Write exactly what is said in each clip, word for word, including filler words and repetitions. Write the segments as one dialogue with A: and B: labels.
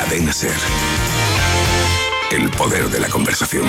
A: Cadena SER. El poder de la conversación.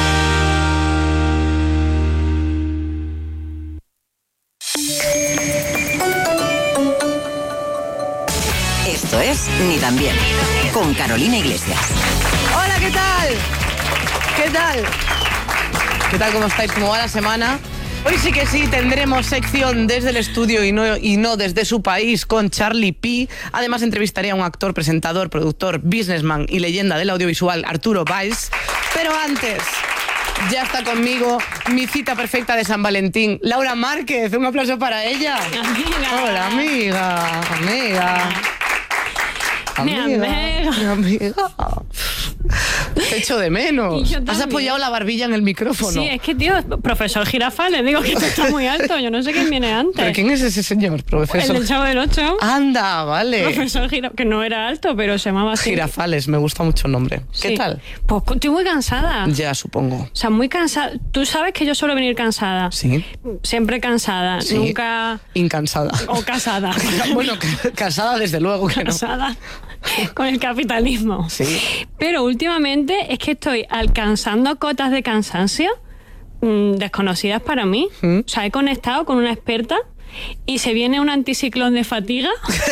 B: Esto es Ni tan bien, con Carolina Iglesias.
C: Hola, ¿qué tal? ¿Qué tal? ¿Qué tal? ¿Cómo estáis? ¿Cómo va la semana? Hoy sí que sí tendremos sección desde el estudio y no, y no desde su país con Charlie P. Además entrevistaré a un actor, presentador, productor, businessman y leyenda del audiovisual, Arturo Valls. Pero antes, ya está conmigo mi cita perfecta de San Valentín, Laura Márquez. Un aplauso para ella.
D: Amiga.
C: Hola, amiga. Amiga. Amiga.
D: Mi amiga.
C: Mi amiga. Te echo de menos. Has apoyado la barbilla en el micrófono.
D: Sí, es que, tío, profesor Jirafa, le digo que esto está muy alto. Yo no sé quién viene antes.
C: ¿Pero quién es ese señor, profesor?
D: El del Chavo del Ocho.
C: Anda, vale.
D: Profesor Jirafa, que no era alto, pero se llamaba así.
C: Girafales, me gusta mucho el nombre. ¿Qué
D: Sí.
C: tal?
D: Pues estoy muy cansada.
C: Ya, supongo.
D: O sea, muy cansada. Tú sabes que yo suelo venir cansada.
C: Sí.
D: Siempre cansada.
C: Sí.
D: Nunca...
C: Incansada.
D: O casada.
C: Bueno, ca- casada desde luego que no.
D: Casada con el capitalismo.
C: Sí.
D: Pero últimamente es que estoy alcanzando cotas de cansancio mmm, desconocidas para mí.
C: ¿Mm?
D: O sea, he conectado con una experta y se viene un anticiclón de fatiga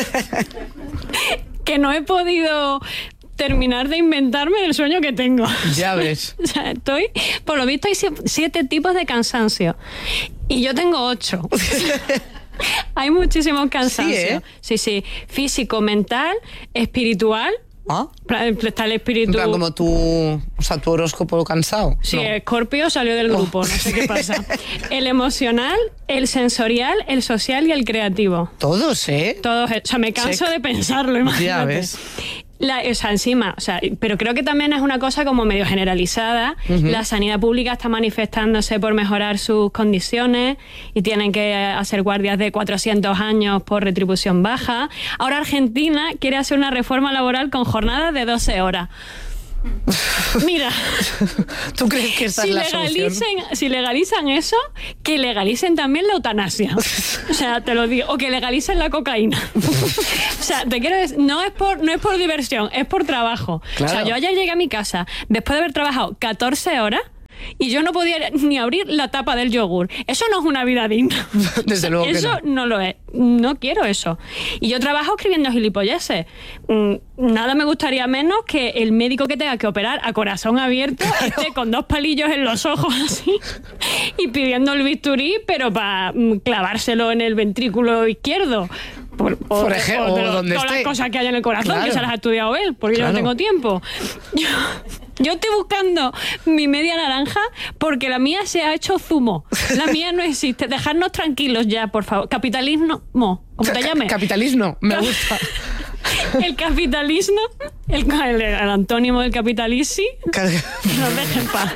D: que no he podido terminar de inventarme del sueño que tengo.
C: Ya ves.
D: O sea, estoy, por lo visto hay sie- siete tipos de cansancio y yo tengo ocho. Hay muchísimos cansancios.
C: Sí, ¿eh?
D: Sí, sí. Físico, mental, espiritual.
C: ¿Ah?
D: Está el espíritu.
C: En plan, como tu, o sea, tu horóscopo cansado.
D: Sí,
C: No.
D: Escorpio salió del grupo,
C: Oh.
D: no sé qué pasa. El emocional, el sensorial, el social y el creativo.
C: Todos, ¿eh?
D: Todos, o sea, me canso
C: Check.
D: de pensarlo, imagínate.
C: Ya ves.
D: La, o sea, encima, o sea, pero creo que también es una cosa como medio generalizada. Uh-huh. La sanidad pública está manifestándose por mejorar sus condiciones y tienen que hacer guardias de cuatrocientos años por retribución baja. Ahora Argentina quiere hacer una reforma laboral con jornadas de doce horas. Mira,
C: ¿tú crees que esta
D: si
C: es la
D: legalicen,
C: solución?
D: si legalizan eso, que legalicen también la eutanasia. O sea, te lo digo, o que legalicen la cocaína. O sea, te quiero decir, no es por no es por diversión, es por trabajo.
C: Claro.
D: O sea, yo ayer llegué a mi casa después de haber trabajado catorce horas y yo no podía ni abrir la tapa del yogur. Eso no es una vida digna.
C: Desde luego que
D: Eso
C: no.
D: no lo es. No quiero eso. Y yo trabajo escribiendo gilipolleces. Mm, Nada me gustaría menos que el médico que tenga que operar a corazón abierto esté con dos palillos en los ojos así y pidiendo el bisturí, pero para clavárselo en el ventrículo izquierdo. Por, o,
C: Por ejemplo,
D: o de lo-
C: donde
D: todas
C: esté.
D: las cosas que hay en el corazón,
C: Claro.
D: que se las ha estudiado él, porque
C: Claro.
D: yo no tengo tiempo. Yo, yo estoy buscando mi media naranja porque la mía se ha hecho zumo. La mía no existe. Dejadnos tranquilos ya, por favor. Capitalismo, como te llames.
C: Capitalismo, me gusta.
D: El capitalismo, el, el, el antónimo del capitalici, nos deja en paz.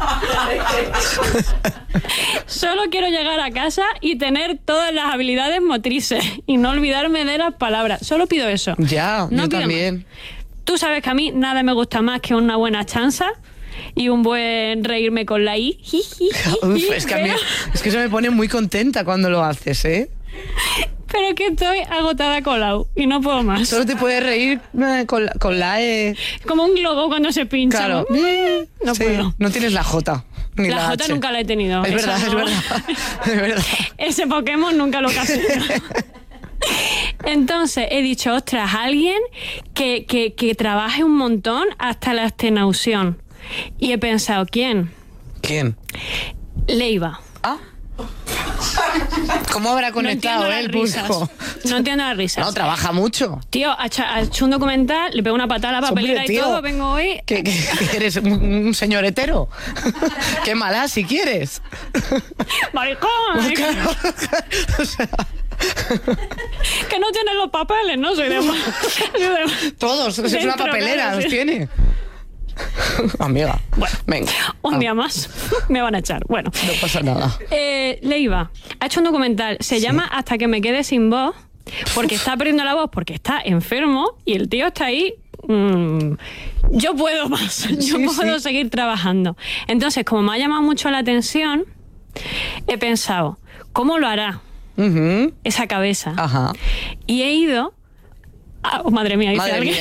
D: Solo quiero llegar a casa y tener todas las habilidades motrices y no olvidarme de las palabras. Solo pido eso.
C: Ya,
D: No
C: yo
D: pido
C: también.
D: más. Tú sabes que a mí nada me gusta más que una buena chanza y un buen reírme con la I.
C: Uf, es que a mí,
D: Pero-
C: es que eso me pone muy contenta cuando lo haces, ¿eh?
D: Pero que estoy agotada con la U y no puedo más.
C: Solo te puedes reír eh, con, la, con la E.
D: Como un globo cuando se pincha.
C: Claro.
D: ¿no? No
C: Sí,
D: puedo.
C: no tienes la J. Ni
D: La
C: la
D: J
C: H.
D: nunca la he tenido.
C: Es
D: Esa
C: verdad, es
D: no.
C: verdad. Es verdad.
D: Ese Pokémon nunca lo casé. Entonces he dicho, ostras, alguien que, que, que trabaje un montón hasta la extenuación. Y he pensado, ¿quién?
C: ¿Quién?
D: Leiva.
C: Ah. ¿Cómo habrá conectado
D: no
C: eh, el
D: entiendo las
C: pulso?
D: risas. No entiendo las risas.
C: No, trabaja mucho.
D: Tío, ha hecho, ha hecho un documental, le pego una patada a la papelera
C: Hombre,
D: y
C: tío,
D: todo, vengo hoy...
C: ¿Qué, qué- qué eres? ¿Un, un señor hetero? Qué mala si quieres.
D: ¡Maricón!
C: Claro, o sea,
D: Que no tiene los papeles, ¿no? Soy de... soy de-
C: todos, es una
D: Dentro,
C: papelera,
D: claro,
C: los
D: sí.
C: tiene. Amiga,
D: Bueno,
C: venga.
D: un
C: ah,
D: día más me van a echar. Bueno,
C: No pasa nada.
D: eh, Leiva ha hecho un documental, se llama Hasta que me quede sin voz, porque está perdiendo la voz, porque está enfermo y el tío está ahí. mmm, yo puedo más, yo
C: Sí,
D: puedo
C: sí.
D: seguir trabajando. Entonces, como me ha llamado mucho la atención, he pensado, ¿cómo lo hará
C: Ujú.
D: esa cabeza?
C: Ajá.
D: Y he ido Ah, oh, madre mía, dice
C: Madre
D: alguien.
C: mía.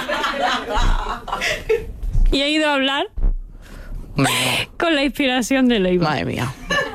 D: Y he ido a hablar
C: Madre,
D: con la inspiración de Leiva.
C: madre mía.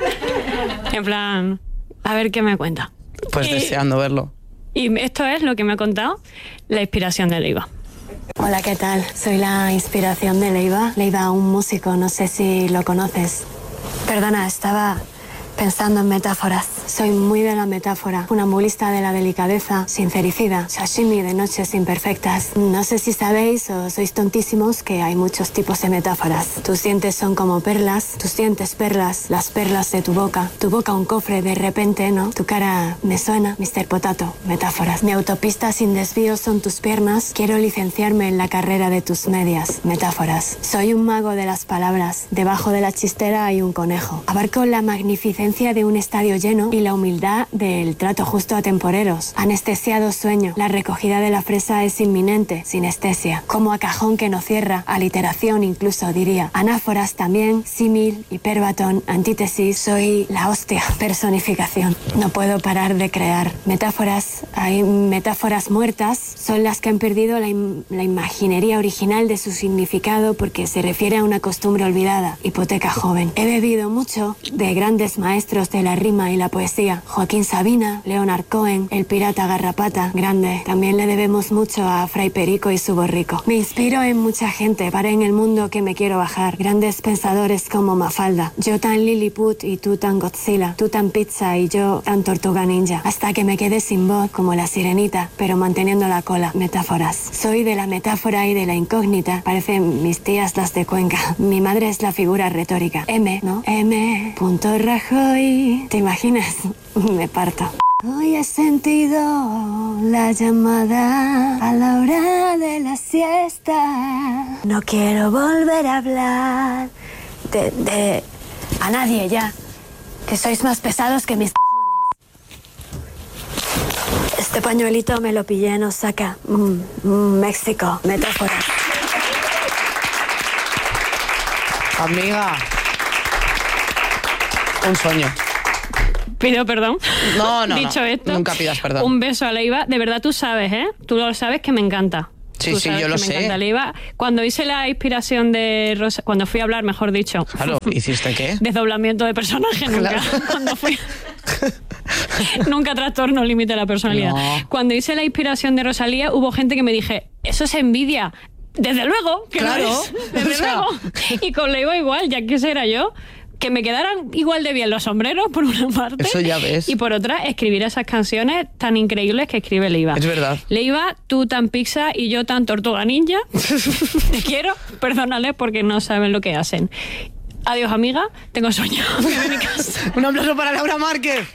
D: En plan, a ver qué me cuenta.
C: Pues
D: Y-
C: deseando verlo.
D: Y esto es lo que me ha contado la inspiración de Leiva.
E: Hola, ¿qué tal? Soy la inspiración de Leiva. Leiva, un músico, no sé si lo conoces. Perdona, estaba pensando en metáforas. Soy muy de la metáfora, funambulista de la delicadeza, sincericida, sashimi de noches imperfectas. No sé si sabéis o sois tontísimos que hay muchos tipos de metáforas. Tus dientes son como perlas, tus dientes perlas, las perlas de tu boca. Tu boca un cofre de repente, ¿no? Tu cara me suena, mister Potato, metáforas. Mi autopista sin desvío son tus piernas. Quiero licenciarme en la carrera de tus medias, metáforas. Soy un mago de las palabras. Debajo de la chistera hay un conejo. Abarco la magnificencia de un estadio lleno y la humildad del trato justo a temporeros. Anestesiado sueño. La recogida de la fresa es inminente, sinestesia. Como a cajón que no cierra, aliteración incluso diría. Anáforas también, símil, hiperbatón, antítesis. Soy la hostia, personificación. No puedo parar de crear. Metáforas, hay metáforas muertas, son las que han perdido la, im- la imaginería original de su significado porque se refiere a una costumbre olvidada. Hipoteca joven. He bebido mucho de grandes maestros de la rima y la poesía. Joaquín Sabina, Leonard Cohen, el pirata Garrapata, grande. También le debemos mucho a Fray Perico y su borrico. Me inspiro en mucha gente para en el mundo que me quiero bajar. Grandes pensadores como Mafalda. Yo tan Lilliput y tú tan Godzilla. Tú tan pizza y yo tan tortuga ninja. Hasta que me quede sin voz como la sirenita, pero manteniendo la cola. Metáforas. Soy de la metáfora y de la incógnita. Parecen mis tías las de Cuenca. Mi madre es la figura retórica. M, ¿no? M. Punto Rajoy. ¿Te imaginas? Me parto. Hoy he sentido la llamada a la hora de la siesta. No quiero volver a hablar de, de a nadie ya. Que sois más pesados que mis cojones. Este pañuelito me lo pillé en Osaka, mm, mm, México. Metáfora.
C: Amiga. Un sueño.
D: Pido perdón.
C: No, no,
D: Dicho
C: no.
D: esto,
C: Nunca pidas perdón.
D: Un beso a Leiva. De verdad tú sabes, ¿eh? Tú lo sabes que me encanta.
C: Sí,
D: Tú
C: sí,
D: sabes
C: yo lo
D: que me
C: sé.
D: encanta Leiva. Cuando hice la inspiración de Rosa, cuando fui a hablar, mejor dicho.
C: Claro, ¿hiciste qué?
D: Desdoblamiento de personaje nunca.
C: Claro.
D: Cuando fui. Nunca trastorno límite de la personalidad.
C: No.
D: Cuando hice la inspiración de Rosalía, hubo gente que me dije, eso es envidia. Desde luego, que
C: Claro.
D: no es. Desde
C: O sea.
D: luego. Y con Leiva igual, ya quisiera yo que me quedaran igual de bien los sombreros, por una parte.
C: Eso ya ves.
D: Y por otra, escribir esas canciones tan increíbles que escribe Leiva.
C: Es verdad.
D: Leiva, tú tan pizza y yo tan tortuga ninja. Te quiero, perdónales porque no saben lo que hacen. Adiós, amiga. Tengo sueño. Me voy a mi casa.
C: Un aplauso para Laura Márquez.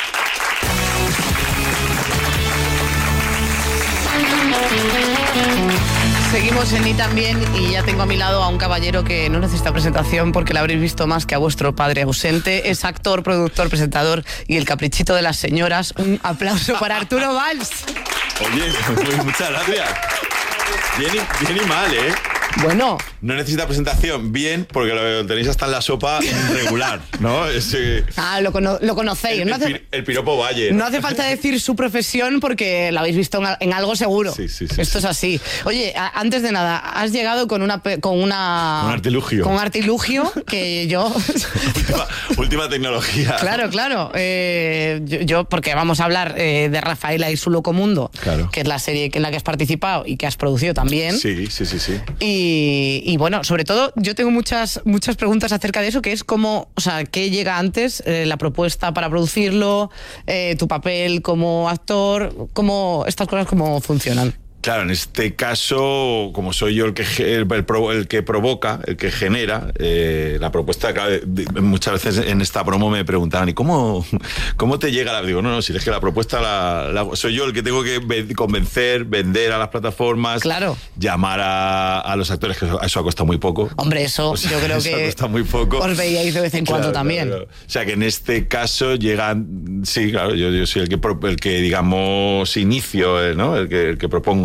C: Seguimos en Ni También y ya tengo a mi lado a un caballero que no necesita presentación porque lo habréis visto más que a vuestro padre ausente. Es actor, productor, presentador y el caprichito de las señoras. Un aplauso para Arturo Valls.
F: Oye, pues muchas gracias. Bien y, bien y mal, ¿eh?
C: Bueno,
F: No necesita presentación. Bien, porque lo tenéis hasta en la sopa regular, ¿no? Es, eh,
C: ah, lo, cono- lo conocéis.
F: el,
C: No
F: el
C: hace,
F: pi- el piropo Valle.
C: no hace falta decir su profesión porque la habéis visto en, en algo seguro.
F: Sí, sí, sí,
C: Esto
F: sí.
C: es así. Oye, a- antes de nada, has llegado con una pe- con una
F: Un artilugio.
C: Con un artilugio que yo
F: última, última tecnología.
C: Claro, claro. Eh, yo, yo- porque vamos a hablar eh, de Rafaela y su loco mundo,
F: Claro.
C: que es la serie en la que has participado y que has producido también.
F: Sí, sí, sí, sí.
C: Y, y bueno, sobre todo, yo tengo muchas muchas preguntas acerca de eso, que es cómo, o sea, qué llega antes, eh, la propuesta para producirlo, eh, tu papel como actor, cómo estas cosas cómo funcionan.
F: Claro, en este caso, como soy yo el que ge- el, el pro- el que provoca, el que genera eh, la propuesta, claro, de- de- muchas veces en esta promo me preguntaban, ¿y cómo, cómo te llega la...? Digo, no, no, si es que la propuesta la, la- soy yo el que tengo que ve- convencer, vender a las plataformas,
C: Claro.
F: llamar a, a los actores, que eso, eso ha costado muy poco.
C: Hombre, eso
F: O sea,
C: yo creo
F: eso ha
C: que
F: costado muy poco.
C: os veíais de vez en cuando
F: Claro,
C: también.
F: claro, claro. O sea, que en este caso llegan... Sí, claro, yo, yo soy el que, pro- el que digamos, inicio, eh, ¿no? El que, el que propongo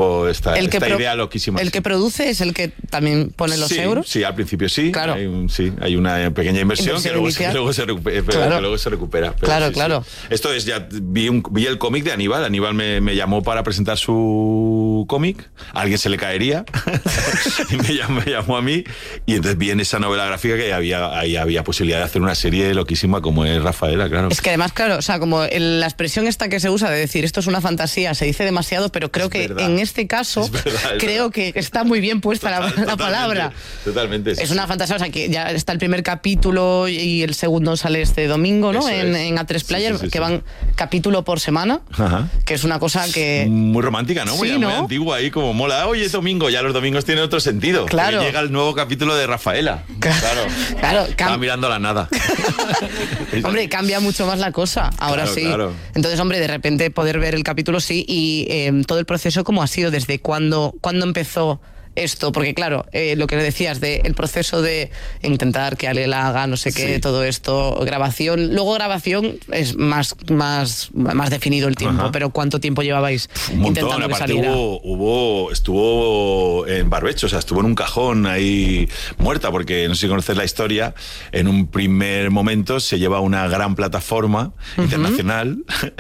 F: tengo esta,
C: el que
F: esta
C: pro,
F: idea loquísima.
C: El
F: sí.
C: que produce es el que también pone los
F: sí,
C: euros.
F: Sí, al principio sí.
C: Claro.
F: Hay, un, sí, hay una pequeña inversión,
C: Inversión
F: que, luego
C: inicial.
F: se, que, luego se recupera,
C: Claro.
F: que luego se recupera. Pero
C: Claro,
F: sí,
C: claro.
F: Sí. Esto es, ya vi, un, vi el cómic de Aníbal. Aníbal me, me llamó para presentar su cómic. A alguien se le caería. y me llamó, me llamó a mí. Y entonces vi en esa novela gráfica que había, ahí había posibilidad de hacer una serie loquísima como es Rafaela, claro.
C: Es que además, claro, o sea, como el, la expresión esta que se usa de decir esto es una fantasía, se dice demasiado, pero creo
F: Es
C: que
F: verdad.
C: en este caso
F: Es verdad, es
C: creo
F: verdad.
C: que está muy bien puesta
F: Total,
C: la, la
F: totalmente,
C: palabra.
F: Totalmente. Sí,
C: Es una fantasía, o sea, que ya está el primer capítulo y el segundo sale este domingo, ¿no?
F: Eso
C: En,
F: es.
C: en A tres
F: Sí,
C: Player,
F: sí, sí,
C: que
F: sí.
C: van capítulo por semana,
F: Ajá.
C: que es una cosa que...
F: Muy romántica, ¿no? Muy,
C: Sí,
F: muy
C: ¿no?
F: antigua ahí, como mola. Hoy es domingo, ya los domingos tienen otro sentido.
C: Claro.
F: Que llega el nuevo capítulo de Rafaela. Claro.
C: Claro,
F: Estaba
C: cam-
F: mirando la nada.
C: Hombre, cambia mucho más la cosa, ahora
F: Claro,
C: sí.
F: claro.
C: Entonces, hombre, de repente poder ver el capítulo sí y eh, todo el proceso cómo ha sido, desde cuándo, cuándo empezó esto, porque claro, eh, lo que decías de el proceso de intentar que Ale la haga, no sé qué,
F: Sí.
C: todo esto, grabación, luego grabación es más, más, más definido el tiempo,
F: Ajá.
C: pero ¿cuánto tiempo llevabais
F: Un montón,
C: intentando que
F: aparte
C: saliera?
F: hubo, hubo, estuvo en barbecho, o sea, estuvo en un cajón ahí muerta, porque no sé si conoces la historia, en un primer momento se lleva a una gran plataforma internacional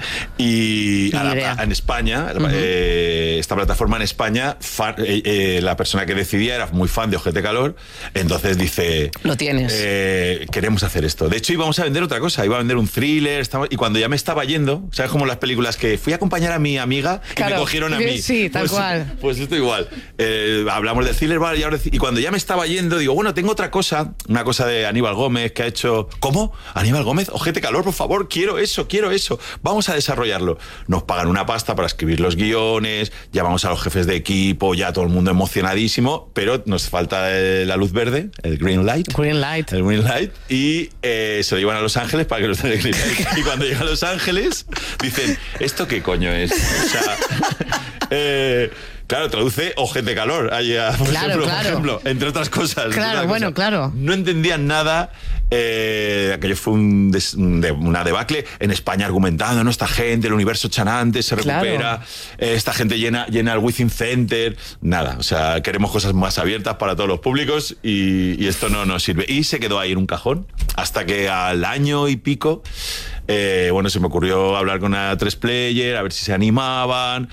F: y
C: Ni
F: a la-
C: idea.
F: a- en España, eh, esta plataforma en España, fa- eh, eh, la persona que decidía era muy fan de Ojete Calor, entonces dice...
C: Lo tienes.
F: Eh, queremos hacer esto. De hecho, íbamos a vender otra cosa, iba a vender un thriller, estaba- y cuando ya me estaba yendo, ¿sabes como las películas que fui a acompañar a mi amiga y
C: Claro,
F: me cogieron a mí?
C: sí, tal
F: Pues-
C: cual.
F: Pues esto igual. Eh, hablamos de thriller, vale, y, ahora, y cuando ya me estaba yendo, digo, bueno, tengo otra cosa, una cosa de Aníbal Gómez que ha hecho... ¿Cómo? ¿Aníbal Gómez? Ojete Calor, por favor, quiero eso, quiero eso. Vamos a desarrollarlo. Nos pagan una pasta para escribir los guiones, llamamos a los jefes de equipo, ya todo el mundo emocionadísimo, pero nos falta eh, la luz verde, el green light.
C: Green light.
F: El green light. Y eh, se lo llevan a Los Ángeles para que los den el green light. Y cuando llegan a Los Ángeles, dicen, ¿esto qué coño es? O sea, eh, claro, traduce Ojete Calor. Ahí a- por,
C: Claro,
F: ejemplo,
C: claro.
F: por ejemplo, entre otras cosas. entre
C: Claro,
F: otras
C: bueno,
F: cosas.
C: claro.
F: No entendían nada. Eh, aquello fue un des- de, una debacle en España argumentando, ¿no? Esta gente, el universo chanante se
C: Claro.
F: recupera, eh, esta gente llena, llena el Within Center, nada, o sea, queremos cosas más abiertas para todos los públicos y, y esto no nos sirve. Y se quedó ahí en un cajón hasta que al año y pico, eh, bueno, se me ocurrió hablar con A tres Player, a ver si se animaban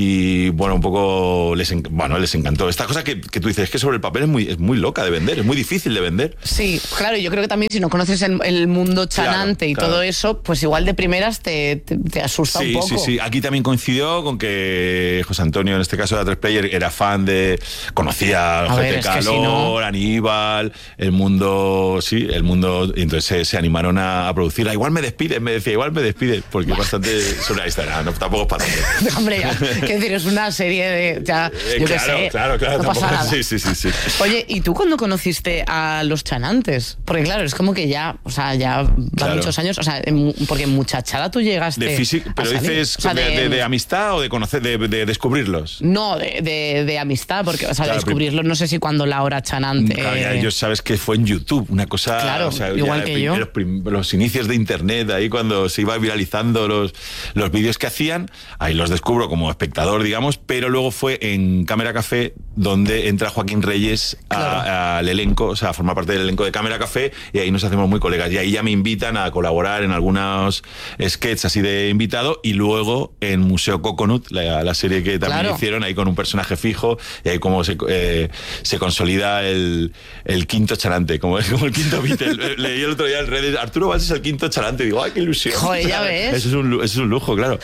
F: y bueno, un poco les, en- bueno, les encantó. Esta cosa que, que tú dices, es que sobre el papel es muy, es muy loca de vender, es muy difícil de vender.
C: Sí, claro, yo creo que también si no conoces el, el mundo chanante
F: Claro,
C: y
F: claro.
C: todo eso, pues igual de primeras te, te, te asusta
F: Sí,
C: un poco.
F: sí, sí. Aquí también coincidió con que José Antonio, en este caso de A tres Player, era fan de... Conocía
C: A
F: Ojete
C: ver, es que
F: Calor,
C: si no-
F: Aníbal, el mundo... Sí, el mundo... Y entonces se, se animaron a, a producirla. Igual me despiden, me decía, igual me despiden, porque es bastante surrealista. No, no, tampoco es para tanto.
C: Hombre, ya, quiero decir, es una serie de... Ya,
F: Eh,
C: yo qué
F: claro,
C: sé,
F: claro, claro.
C: no pasa
F: tampoco-
C: nada.
F: Sí, sí, sí, sí.
C: Oye, ¿y tú cuándo conociste a los chanantes? Porque claro, es como que ya, o sea, ya van
F: Claro.
C: muchos años, o sea, en- porque en muchachada tú llegaste
F: De físico,
C: a
F: pero
C: salir.
F: dices
C: O sea,
F: de, de- de amistad o de conocer, de, de descubrirlos.
C: No, de, de, de amistad, porque, o sea,
F: Claro,
C: descubrirlo, no sé si cuando Laura Chanante...
F: Claro, ya, yo sabes que fue en YouTube, una cosa.
C: Claro,
F: o sea,
C: igual
F: ya
C: que
F: prim-
C: yo.
F: Los, prim- los inicios de internet, ahí cuando se iba viralizando los, los vídeos que hacían, ahí los descubro como espectador, digamos, pero luego fue en Cámara Café donde entra Joaquín Reyes a-
C: Claro.
F: al elenco, o sea, a formar parte del elenco de Cámara Café, y ahí nos hacemos muy colegas. Y ahí ya me invitan a colaborar en algunos sketches así de invitado, y luego en Museo Coconut, la, la serie que también
C: Claro.
F: hicieron, ahí con un personaje fijo, y ahí como se, eh, se consolida el, el quinto charante, como, como el quinto Beatle. Leí el otro día en redes, Arturo Valls es el quinto charante, y digo, ¡ay, qué ilusión!
C: Joder, ya ves.
F: Eso es un, lu- eso es un lujo, claro.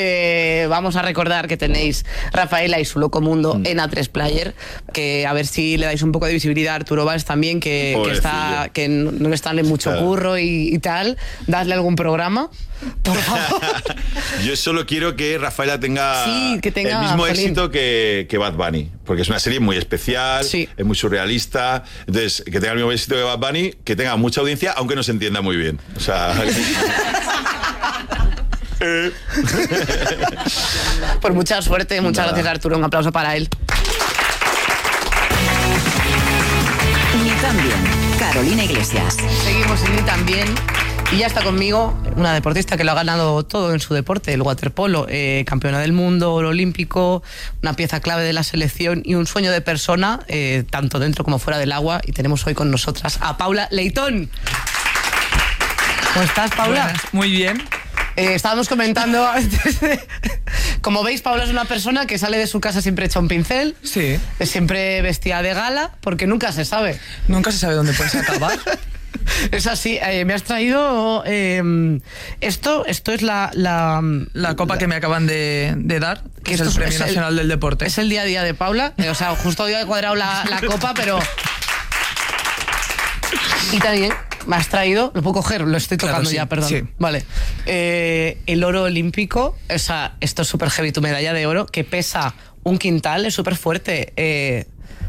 C: Eh, vamos a recordar que tenéis Rafaela y su loco mundo
F: Mm.
C: en A tres Player, que a ver si le dais un poco de visibilidad a Arturo Valls también, que, que, está,
F: Pobrecillo.
C: que no, no le está en mucho
F: Claro.
C: curro y, y tal. Dadle algún programa, por favor.
F: Yo solo quiero que Rafaela tenga,
C: Sí, que tenga,
F: el mismo
C: Jolín.
F: éxito que, que Bad Bunny, porque es una serie muy especial,
C: Sí.
F: es muy surrealista. Entonces, que tenga el mismo éxito que Bad Bunny, que tenga mucha audiencia, aunque no se entienda muy bien. O sea. eh,
C: Por mucha suerte, muchas
F: Nada.
C: gracias Arturo, un aplauso para él.
B: Ni tan bien. Carolina Iglesias.
C: Seguimos en Ni también. Y ya está conmigo una deportista que lo ha ganado todo en su deporte, el waterpolo, eh, campeona del mundo, oro olímpico, una pieza clave de la selección y un sueño de persona, eh, tanto dentro como fuera del agua. Y tenemos hoy con nosotras a Paula Leitón. ¿Cómo estás, Paula?
G: Buenas, muy bien.
C: Eh, estábamos comentando antes de... Como veis, Paula es una persona que sale de su casa siempre hecha un pincel.
G: Sí.
C: Siempre vestida de gala, porque nunca se sabe.
G: Nunca se sabe dónde puedes acabar.
C: Es así, eh, me has traído eh, esto, esto es la... La,
G: la copa
C: la,
G: que me acaban de, de dar, que, que es el Premio es Nacional el, del Deporte.
C: Es el día a día de Paula, eh, o sea, justo hoy he cuadrado la, la copa, pero... Y también me has traído, lo puedo coger, lo estoy tocando claro, sí, ya, perdón. Sí. Vale. Eh, el oro olímpico, o sea, esto es súper heavy, tu medalla de oro, que pesa un quintal, es súper fuerte. Eh,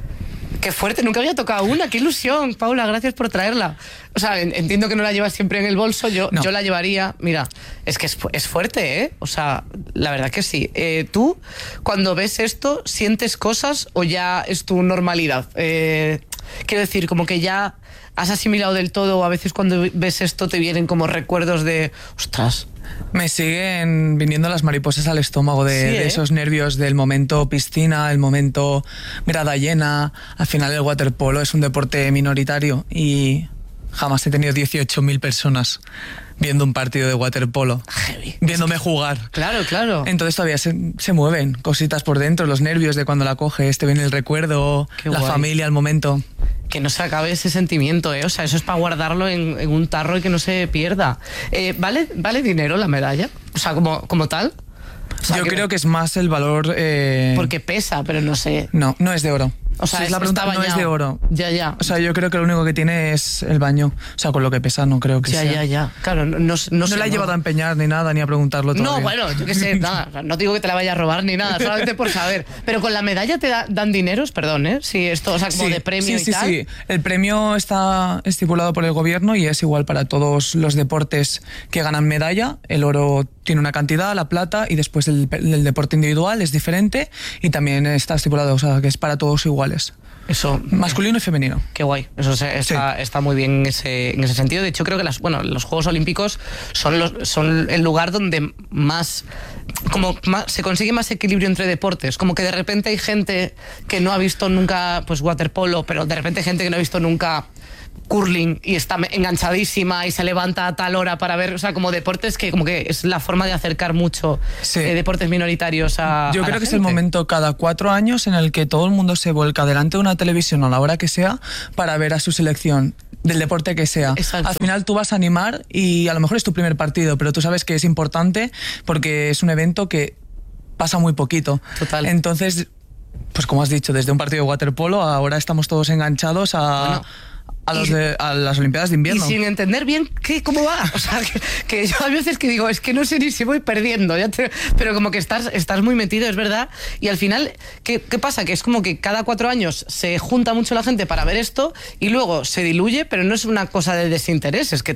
C: Qué fuerte, nunca había tocado una, qué ilusión, Paula, gracias por traerla. O sea, entiendo que no la llevas siempre en el bolso, yo, no. yo la llevaría, mira, es que es, es fuerte, ¿eh? O sea, la verdad que sí. Eh, ¿Tú, cuando ves esto, sientes cosas o ya es tu normalidad? Eh, quiero decir, como que ya has asimilado del todo, o a veces cuando ves esto te vienen como recuerdos de, ostras...
G: Me siguen viniendo las mariposas al estómago de, sí, ¿eh? de esos nervios del momento piscina, el momento grada llena. Al final el waterpolo es un deporte minoritario y jamás he tenido dieciocho mil personas viendo un partido de waterpolo, Heavy. viéndome jugar.
C: Claro, claro.
G: Entonces todavía se, se mueven cositas por dentro, los nervios de cuando la coges, te viene el recuerdo, Qué la guay. familia, el momento.
C: Que no se acabe ese sentimiento, ¿eh? O sea, eso es para guardarlo en, en un tarro y que no se pierda. Eh, ¿vale, ¿Vale dinero la medalla? O sea, como, como tal. O sea,
G: Yo
C: que
G: creo que es más el valor... Eh...
C: Porque pesa, pero no sé.
G: No, no es de oro.
C: O sea,
G: si es la pregunta, no es de oro.
C: Ya, ya.
G: O sea, yo creo que lo único que tiene es el baño. O sea, con lo que pesa no creo que
C: ya,
G: sea.
C: Ya, ya, ya. Claro, no, no, no,
G: no
C: sé,
G: la he
C: no.
G: llevado a empeñar ni nada, ni a preguntarlo todavía.
C: No, bueno, yo qué sé, nada. No digo que te la vaya a robar ni nada, solamente por saber. Pero con la medalla te da, dan dineros, perdón, ¿eh? Sí, esto, o sea, como
G: sí,
C: de premio
G: sí,
C: y
G: sí,
C: tal.
G: Sí, sí. El premio está estipulado por el gobierno y es igual para todos los deportes que ganan medalla. El oro tiene una cantidad, la plata, y después el, el deporte individual es diferente y también está estipulado, o sea, que es para todos iguales.
C: Eso,
G: masculino y femenino.
C: Qué guay. Eso se, está, sí. está muy bien en ese, en ese sentido. De hecho, creo que las, bueno, los Juegos Olímpicos son, los, son el lugar donde más, como más se consigue más equilibrio entre deportes. Como que de repente hay gente que no ha visto nunca pues waterpolo, pero de repente hay gente que no ha visto nunca curling y está enganchadísima y se levanta a tal hora para ver, o sea, como deportes que como que es la forma de acercar mucho sí. eh, deportes minoritarios a
G: Yo
C: a
G: creo
C: la
G: que
C: gente.
G: Es el momento cada cuatro años en el que todo el mundo se vuelca delante de una televisión a la hora que sea para ver a su selección del deporte que sea.
C: Exacto.
G: Al final tú vas a animar y a lo mejor es tu primer partido, pero tú sabes que es importante porque es un evento que pasa muy poquito.
C: Total.
G: Entonces, pues como has dicho, desde un partido de waterpolo ahora estamos todos enganchados a... Bueno. A, los de, a las Olimpiadas de invierno.
C: Y sin entender bien qué, cómo va. O sea, que, que yo a veces que digo, es que no sé ni si voy perdiendo. Ya te, pero como que estás, estás muy metido, es verdad. Y al final, ¿qué, ¿qué pasa? Que es como que cada cuatro años se junta mucho la gente para ver esto y luego se diluye, pero no es una cosa de desinterés. Es que...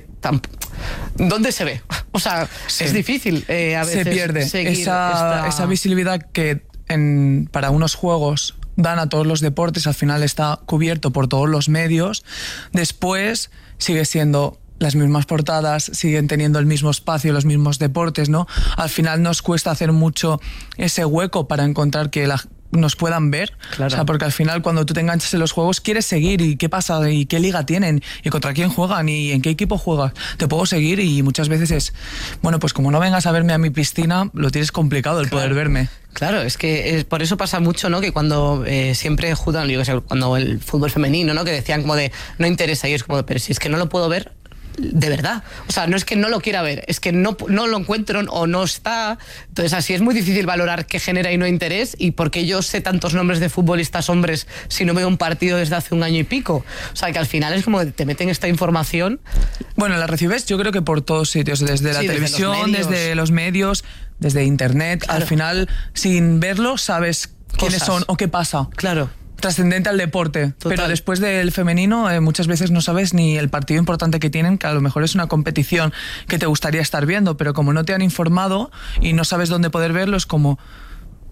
C: ¿Dónde se ve? O sea, sí. es difícil eh, a veces
G: se pierde
C: seguir
G: esa,
C: esta...
G: esa visibilidad que en, para unos juegos... dan a todos los deportes, al final está cubierto por todos los medios. Después sigue siendo las mismas portadas, siguen teniendo el mismo espacio, los mismos deportes, ¿no? Al final nos cuesta hacer mucho ese hueco para encontrar que la nos puedan ver,
C: claro.
G: O sea, porque al final cuando tú te enganchas en los juegos quieres seguir y qué pasa y qué liga tienen y contra quién juegan y en qué equipo juegas, te puedo seguir y muchas veces es, bueno, pues como no vengas a verme a mi piscina, lo tienes complicado el
C: claro.
G: poder verme.
C: Claro, es que es, por eso pasa mucho, ¿no? Que cuando eh, siempre juegan, yo que sé, cuando el fútbol femenino, ¿no? Que decían como de, no interesa, y es como de, pero si es que no lo puedo ver, de verdad. O sea, no es que no lo quiera ver, es que no, no lo encuentro o no está. Entonces así es muy difícil valorar qué genera y no interés y por qué yo sé tantos nombres de futbolistas hombres si no veo un partido desde hace un año y pico. O sea, que al final es como te meten esta información.
G: Bueno, la recibes yo creo que por todos sitios, desde la
C: sí,
G: televisión,
C: desde los,
G: desde los medios, desde internet. Claro. Al final, sin verlo, sabes Cosas. quiénes son o qué pasa.
C: Claro.
G: Trascendente al deporte.
C: Total.
G: Pero después del femenino eh, muchas veces no sabes ni el partido importante que tienen, que a lo mejor es una competición que te gustaría estar viendo, pero como no te han informado y no sabes dónde poder verlo, es como...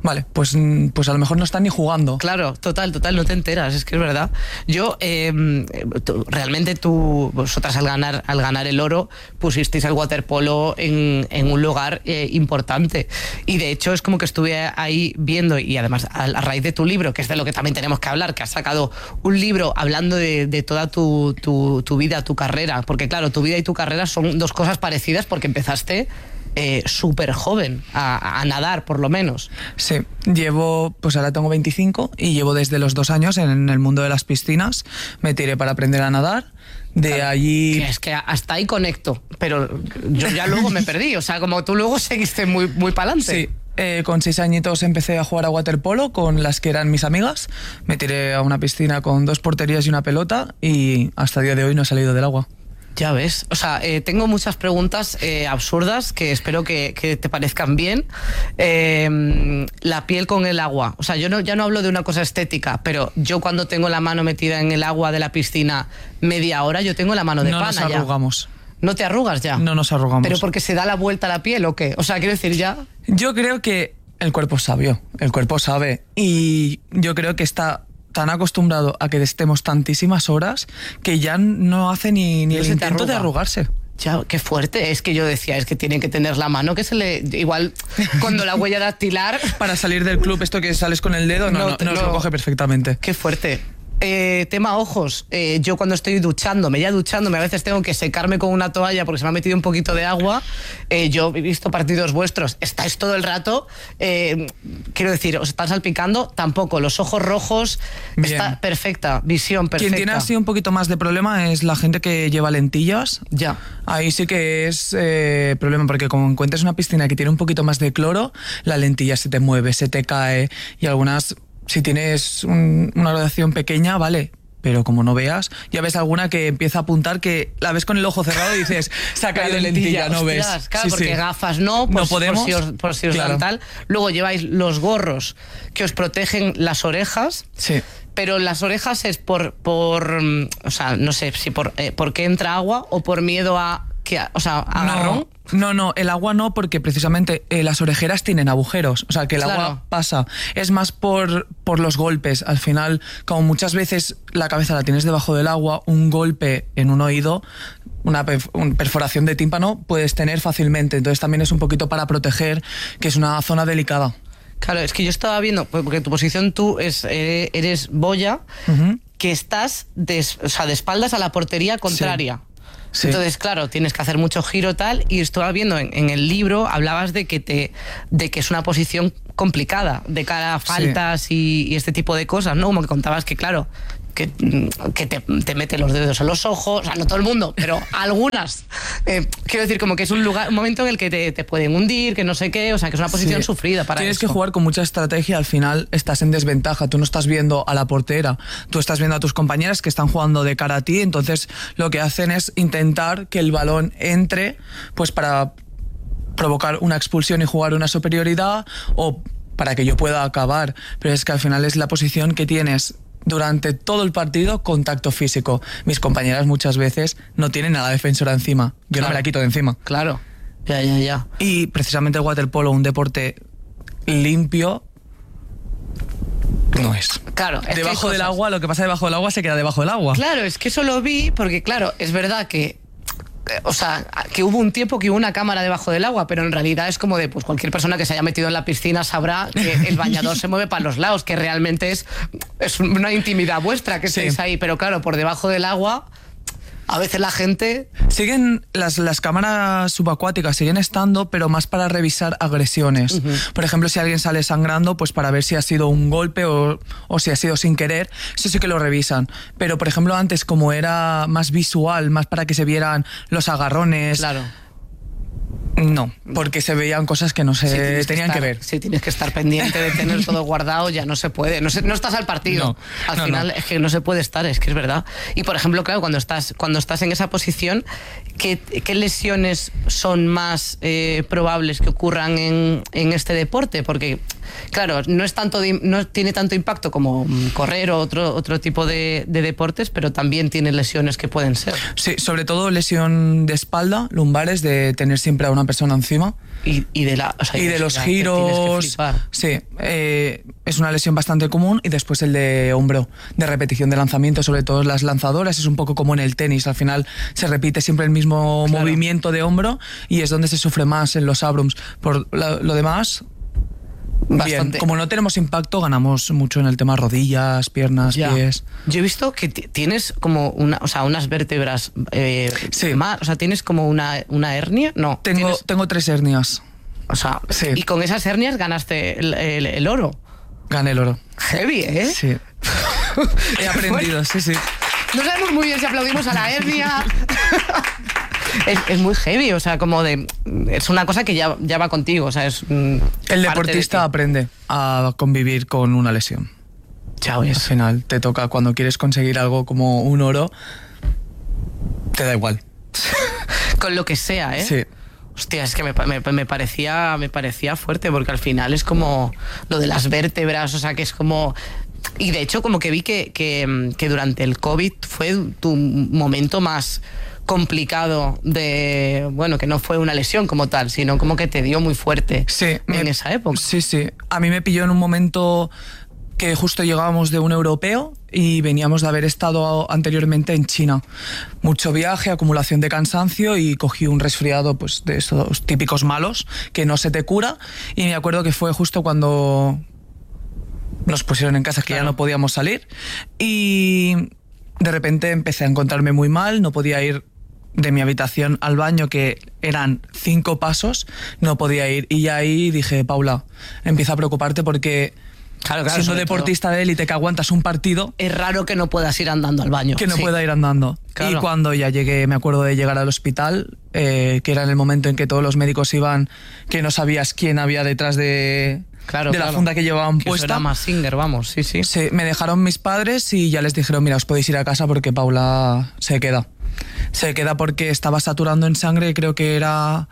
G: Vale, pues, pues a lo mejor no están ni jugando.
C: Claro, total, total, no te enteras, es que es verdad. Yo, eh, tú, realmente tú, vosotras al ganar, al ganar el oro, pusisteis el waterpolo en, en un lugar eh, importante. Y de hecho es como que estuve ahí viendo, y además a, a raíz de tu libro, que es de lo que también tenemos que hablar, que has sacado un libro hablando de, de toda tu, tu, tu vida, tu carrera, porque claro, tu vida y tu carrera son dos cosas parecidas porque empezaste... Eh, súper joven a, a nadar, por lo menos.
G: Sí, llevo, pues ahora tengo veinticinco y llevo desde los dos años en el mundo de las piscinas. Me tiré para aprender a nadar. De claro, allí...
C: Que es que hasta ahí conecto, pero yo ya luego me perdí. O sea, como tú luego seguiste muy, muy para adelante.
G: Sí. Eh, con seis añitos empecé a jugar a waterpolo con las que eran mis amigas. Me tiré a una piscina con dos porterías y una pelota y hasta el día de hoy no he salido del agua.
C: Ya ves, o sea, eh, tengo muchas preguntas eh, absurdas que espero que, que te parezcan bien. Eh, la piel con el agua, o sea, yo no, ya no hablo de una cosa estética, pero yo cuando tengo la mano metida en el agua de la piscina media hora, yo tengo la mano de
G: no
C: pana ya.
G: No nos arrugamos.
C: ¿No te arrugas ya?
G: No nos arrugamos.
C: ¿Pero porque se da la vuelta a la piel o qué? O sea, quiero decir ya...
G: Yo creo que el cuerpo es sabio, el cuerpo sabe, y yo creo que está... tan acostumbrado a que estemos tantísimas horas que ya no hace ni, ni
C: no
G: el intento
C: arruga.
G: de arrugarse.
C: Ya, qué fuerte. Es que yo decía, es que tienen que tener la mano que se le... Igual cuando la huella dactilar...
G: Para salir del club, esto que sales con el dedo, no, no, no, no, no. lo coge perfectamente.
C: Qué fuerte. Eh, tema ojos, eh, yo cuando estoy duchándome, ya duchándome, a veces tengo que secarme con una toalla porque se me ha metido un poquito de agua. eh, yo he visto partidos vuestros, estáis todo el rato, eh, quiero decir, os están salpicando, tampoco, los ojos rojos. Bien. Está perfecta, visión perfecta.
G: Quien tiene así un poquito más de problema es la gente que lleva lentillas.
C: Ya.
G: Ahí sí que es eh, problema, porque como encuentres una piscina que tiene un poquito más de cloro, la lentilla se te mueve, se te cae, y algunas... Si tienes un, una graduación pequeña, vale, pero como no veas, ya ves alguna que empieza a apuntar que la ves con el ojo cerrado y dices, se ha caído lentilla, no ves.
C: Claro,
G: sí,
C: porque
G: sí.
C: gafas no, pues,
G: no podemos,
C: por si os, por si os
G: claro.
C: dan tal. Luego lleváis los gorros que os protegen las orejas.
G: Sí.
C: Pero las orejas es por, por o sea, no sé si por, eh, porque entra agua o por miedo a... Que, o sea, agarrón.
G: No, no, no, el agua no, porque precisamente eh, las orejeras tienen agujeros, o sea, que el
C: claro.
G: agua pasa. Es más por, por los golpes. Al final, como muchas veces la cabeza la tienes debajo del agua, un golpe en un oído, una perforación de tímpano puedes tener fácilmente. Entonces también es un poquito para proteger, que es una zona delicada.
C: Claro, es que yo estaba viendo, porque tu posición tú es, eh, eres boya, uh-huh. que estás de, o sea, de espaldas a la portería contraria. Sí. Sí. Entonces, claro, tienes que hacer mucho giro tal, y estaba viendo en, en el libro, hablabas de que te de que es una posición complicada de cara a faltas sí. y, y este tipo de cosas, ¿no? Como que contabas que, claro, que, que te, te mete los dedos en los ojos, o sea, no todo el mundo, pero algunas. Eh, quiero decir, como que es un lugar, un momento en el que te, te pueden hundir, que no sé qué, o sea, que es una posición sí. sufrida para
G: Tienes
C: eso.
G: que jugar con mucha estrategia, al final estás en desventaja, tú no estás viendo a la portera, tú estás viendo a tus compañeras que están jugando de cara a ti, entonces lo que hacen es intentar que el balón entre, pues para provocar una expulsión y jugar una superioridad, o para que yo pueda acabar, pero es que al final es la posición que tienes durante todo el partido, contacto físico. Mis compañeras muchas veces no tienen a la defensora encima. Yo claro. no me la quito de encima.
C: Claro, ya, ya, ya.
G: Y precisamente el waterpolo, un deporte limpio, no es.
C: Claro. Es
G: debajo del agua, lo que pasa debajo del agua se queda debajo del agua.
C: Claro, es que eso lo vi porque, claro, es verdad que o sea, que hubo un tiempo que hubo una cámara debajo del agua, pero en realidad es como de, pues cualquier persona que se haya metido en la piscina sabrá que el bañador se mueve para los lados, que realmente es, es una intimidad vuestra que estéis sí. ahí, pero claro, por debajo del agua a veces la gente...
G: Siguen, las, las cámaras subacuáticas siguen estando, pero más para revisar agresiones. Uh-huh. Por ejemplo, si alguien sale sangrando, pues para ver si ha sido un golpe o, o si ha sido sin querer, eso sí que lo revisan. Pero, por ejemplo, antes, como era más visual, más para que se vieran los agarrones...
C: Claro.
G: No, porque se veían cosas que no se
C: sí,
G: tenían
C: que, estar,
G: que ver.
C: Si tienes que estar pendiente de tener todo guardado, ya no se puede. No, se, no estás al partido.
G: No,
C: al
G: no,
C: final
G: no.
C: es que no se puede estar, es que es verdad. Y por ejemplo, claro, cuando estás, cuando estás en esa posición, ¿qué, qué lesiones son más eh, probables que ocurran en, en este deporte? Porque, claro, no es tanto de, no tiene tanto impacto como correr o otro, otro tipo de, de deportes, pero también tiene lesiones que pueden ser.
G: Sí, sobre todo lesión de espalda, lumbares, de tener siempre a una una persona encima.
C: Y, y de, la, o sea,
G: y de los
C: ya, tienes que
G: giros,
C: flipar.
G: sí, eh, es una lesión bastante común. Y después el de hombro, de repetición de lanzamiento, sobre todo las lanzadoras, es un poco como en el tenis, al final se repite siempre el mismo
C: Claro.
G: movimiento de hombro y es donde se sufre más en los Abrams. Por lo, lo demás, bien,
C: Bastante.
G: como no tenemos impacto, ganamos mucho en el tema rodillas, piernas,
C: Ya.
G: pies.
C: Yo he visto que t- tienes como una, o sea, unas vértebras eh,
G: Sí.
C: más, o sea, tienes como una, una hernia, no.
G: Tengo,
C: tienes-
G: tengo tres hernias,
C: o sea,
G: sí.
C: y con esas hernias ganaste el, el- el oro.
G: gané el oro.
C: Heavy, ¿eh?
G: Sí. He aprendido, sí, sí.
C: No sabemos muy bien si aplaudimos a la hernia. es, es muy heavy, o sea, como de... Es una cosa que ya, ya va contigo, o sea, es... mm,
G: El
C: parte
G: deportista
C: de ti.
G: aprende a convivir con una lesión.
C: Ya
G: Al
C: ves.
G: final te toca, cuando quieres conseguir algo como un oro, te da igual.
C: Con lo que sea, ¿eh?
G: Sí.
C: Hostia, es que me, pa- me, me parecía, me parecía fuerte, porque al final es como lo de las vértebras, o sea, que es como... Y de hecho, como que vi que, que, que durante el COVID fue tu momento más complicado de... Bueno, que no fue una lesión como tal, sino como que te dio muy fuerte
G: Sí,
C: en
G: me-
C: esa época.
G: Sí, sí. A mí me pilló en un momento que justo llegábamos de un europeo y veníamos de haber estado anteriormente en China. Mucho viaje, acumulación de cansancio y cogí un resfriado, pues, de estos típicos malos que no se te cura. Y me acuerdo que fue justo cuando nos pusieron en casa, que
C: Claro.
G: ya no podíamos salir. Y de repente empecé a encontrarme muy mal, no podía ir de mi habitación al baño, que eran cinco pasos, no podía ir. Y ya ahí dije, Paula, empieza a preocuparte porque
C: Claro, claro,
G: siendo
C: sobre
G: deportista de élite que aguantas un partido,
C: Es raro que no puedas ir andando al baño.
G: que no
C: Sí.
G: pueda ir andando.
C: Claro.
G: Y cuando ya llegué, me acuerdo de llegar al hospital, eh, que era en el momento en que todos los médicos iban, que no sabías quién había detrás de,
C: Claro,
G: de
C: claro.
G: la funda que llevaban
C: Que eso
G: puesta.
C: era más singer, vamos, sí, sí.
G: Sí, me dejaron mis padres y ya les dijeron, mira, os podéis ir a casa porque Paula se queda. Se queda porque estaba saturando en sangre, creo que era